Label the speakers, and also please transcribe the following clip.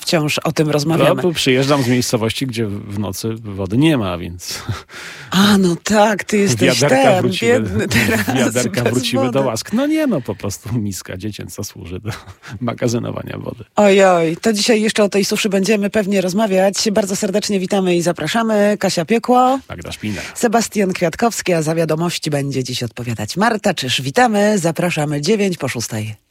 Speaker 1: wciąż o tym rozmawiamy.
Speaker 2: No, przyjeżdżam z miejscowości, gdzie w nocy wody nie ma, więc...
Speaker 1: A, no tak, ty jesteś biedny teraz.
Speaker 2: Wiaderka
Speaker 1: bez
Speaker 2: wróciły
Speaker 1: wody.
Speaker 2: do łask. No nie, no po prostu miska dziecięca służy do magazynowania wody.
Speaker 1: Ojoj, to dzisiaj jeszcze o tej suszy będziemy pewnie rozmawiać. Bardzo serdecznie witamy i zapraszamy. Kasia Piekło,
Speaker 2: Magda Szpina.
Speaker 1: Sebastian Kwiatkowski, a za wiadomości będzie dziś odpowiadać Marta Czyż. Witamy, zapraszamy 9:06.